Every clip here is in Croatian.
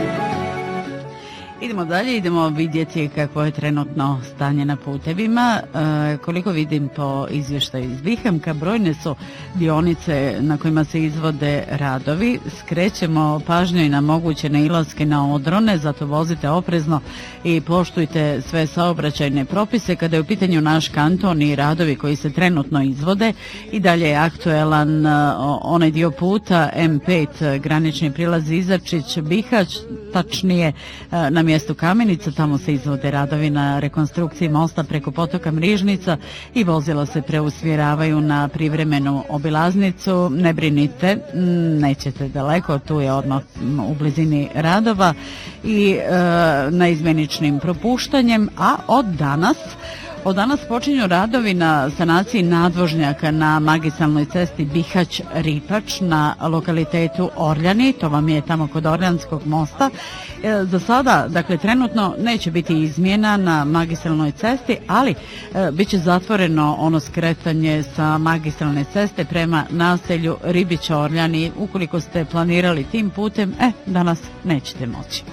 Idemo dalje, idemo vidjeti kako je trenutno stanje na putevima. Koliko vidim po izvještaju iz Bihamka, brojne su dionice na kojima se izvode radovi. Skrećemo pažnju i na moguće nailaske na odrone, zato vozite oprezno i poštujte sve saobraćajne propise. Kada je u pitanju naš kanton i radovi koji se trenutno izvode, i dalje je aktuelan onaj dio puta M5, granični prilaz Izačić-Bihać, tačnije na mjestu Kamenica. Tamo se izvode radovi na rekonstrukciji mosta preko potoka Mrižnica i vozila se preusmjeravaju na privremenu obilaznicu. Ne brinite, nećete daleko, tu je odmah u blizini radova i naizmjeničnim propuštanjem, a od danas počinju radovi na sanaciji nadvožnjaka na magistralnoj cesti Bihać-Ripač na lokalitetu Orljani, to vam je tamo kod Orljanskog mosta. Za sada, dakle, trenutno neće biti izmjena na magistralnoj cesti, ali bit će zatvoreno ono skretanje sa magistralne ceste prema naselju Ribić-Orljani. Ukoliko ste planirali tim putem, danas nećete moći.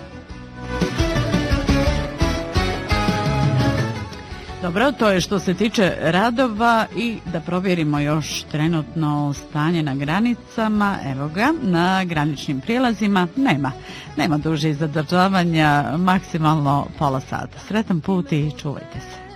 Dobro, to je što se tiče radova i da provjerimo još trenutno stanje na granicama. Evo ga, na graničnim prijelazima nema dužih zadržavanja, maksimalno pola sata. Sretan put i čuvajte se.